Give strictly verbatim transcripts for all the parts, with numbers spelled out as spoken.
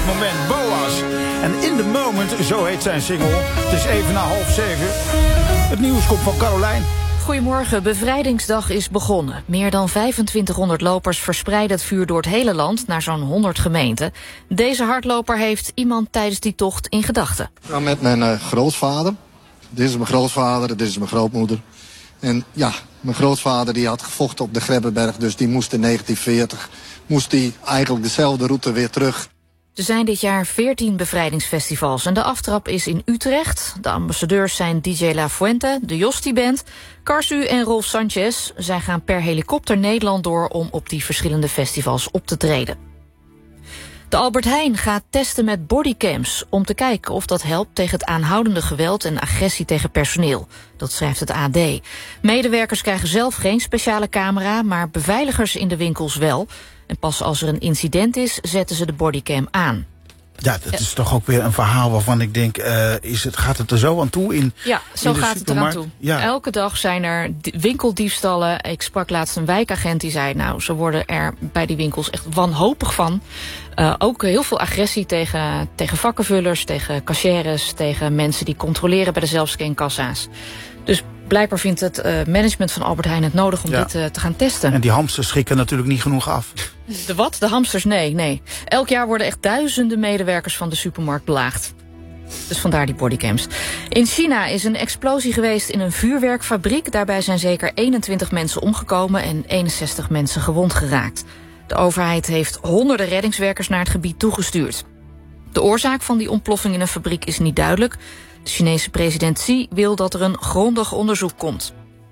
dit moment, Boas. En In the Moment, zo heet zijn single. Het is even na half zeven. Het nieuws komt van Carolijn. Goedemorgen, Bevrijdingsdag is begonnen. Meer dan vijfentwintighonderd lopers verspreiden het vuur door het hele land naar zo'n honderd gemeenten. Deze hardloper heeft iemand tijdens die tocht in gedachten. Nou, met mijn uh, grootvader. Dit is mijn grootvader, dit is mijn grootmoeder. En ja, mijn grootvader die had gevochten op de Grebbeberg, dus die moest in negentien veertig moest die eigenlijk dezelfde route weer terug. Er zijn dit jaar veertien bevrijdingsfestivals en de aftrap is in Utrecht. De ambassadeurs zijn D J La Fuente, de Josti Band, Karsu en Rolf Sanchez. Zij gaan per helikopter Nederland door om op die verschillende festivals op te treden. De Albert Heijn gaat testen met bodycams om te kijken of dat helpt tegen het aanhoudende geweld en agressie tegen personeel. Dat schrijft het A D. Medewerkers krijgen zelf geen speciale camera, maar beveiligers in de winkels wel. En pas als er een incident is, zetten ze de bodycam aan. Ja, dat is toch ook weer een verhaal waarvan ik denk, uh, is het, gaat het er zo aan toe in Ja, zo in gaat het eraan toe. Ja. Elke dag zijn er winkeldiefstallen. Ik sprak laatst een wijkagent die zei, nou, ze worden er bij die winkels echt wanhopig van. Uh, ook heel veel agressie tegen, tegen vakkenvullers, tegen cashiers, tegen mensen die controleren bij de zelfscankassa's. Dus blijkbaar vindt het uh, management van Albert Heijn het nodig om ja. dit uh, te gaan testen. En die hamsters schrikken natuurlijk niet genoeg af. De wat? De hamsters? Nee, nee. Elk jaar worden echt duizenden medewerkers van de supermarkt belaagd. Dus vandaar die bodycams. In China is een explosie geweest in een vuurwerkfabriek. Daarbij zijn zeker eenentwintig mensen omgekomen en eenenzestig mensen gewond geraakt. De overheid heeft honderden reddingswerkers naar het gebied toegestuurd. De oorzaak van die ontploffing in een fabriek is niet duidelijk. De Chinese president Xi wil dat er een grondig onderzoek komt.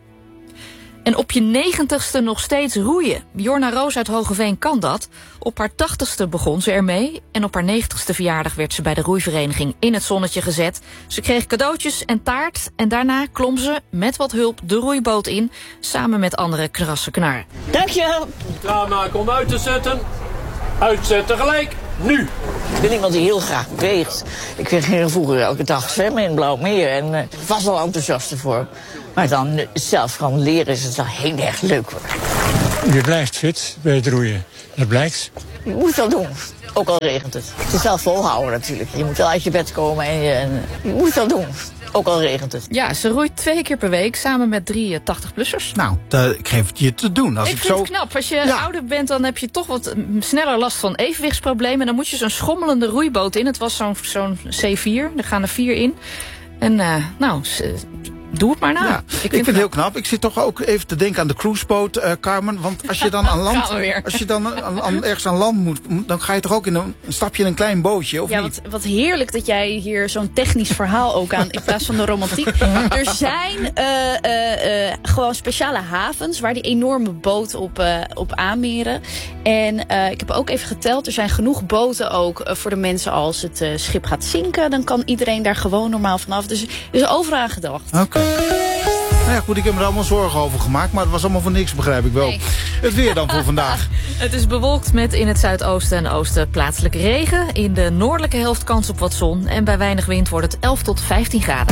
En op je negentigste nog steeds roeien. Jorna Roos uit Hogeveen kan dat. Op haar tachtigste begon ze ermee. En op haar negentigste verjaardag werd ze bij de roeivereniging in het zonnetje gezet. Ze kreeg cadeautjes en taart. En daarna klom ze met wat hulp de roeiboot in. Samen met andere krasse knarren. Dankjewel. Klaarmaken om uit te zetten. Uitzetten gelijk. Nu. Ik ben iemand die heel graag beweegt. Ik ging vroeger elke dag zwemmen in Blauwmeer. En uh, ik was al enthousiast ervoor. Maar dan uh, zelf gaan leren is het wel heel erg leuk hoor. Je blijft fit bij het roeien. Dat blijkt. Je moet het wel doen. Ook al regent het. Het is wel volhouden natuurlijk. Je moet wel uit je bed komen en je, en, je moet het wel doen. Ook al regent het. Ja, ze roeit twee keer per week samen met drie tachtig-plussers. Nou, uh, ik geef het je te doen. Als ik ik vind zo... het knap. Als je ja. ouder bent, dan heb je toch wat sneller last van evenwichtsproblemen. En dan moet je zo'n schommelende roeiboot in. Het was zo'n zo'n C vier. Er gaan er vier in. En uh, nou... Doe het maar na. Ja, ik vind, ik vind het heel knap. Ik zit toch ook even te denken aan de cruiseboot, uh, Carmen. Want als je dan aan land, als je dan aan, aan, ergens aan land moet, dan ga je toch ook in een, een stapje in een klein bootje, of ja, niet? Wat, wat heerlijk dat jij hier zo'n technisch verhaal ook aan, in plaats van de romantiek. Er zijn uh, uh, uh, gewoon speciale havens waar die enorme boten op, uh, op aanmeren. En uh, ik heb ook even geteld, er zijn genoeg boten ook uh, voor de mensen als het uh, schip gaat zinken. Dan kan iedereen daar gewoon normaal vanaf. Dus er is overal aan gedacht. Oké. Okay. Nou ja, goed, ik heb me er allemaal zorgen over gemaakt, maar het was allemaal voor niks, begrijp ik wel. Nee. Het weer dan voor vandaag. Het is bewolkt met in het zuidoosten en oosten plaatselijke regen. In de noordelijke helft kans op wat zon. En bij weinig wind wordt het elf tot vijftien graden.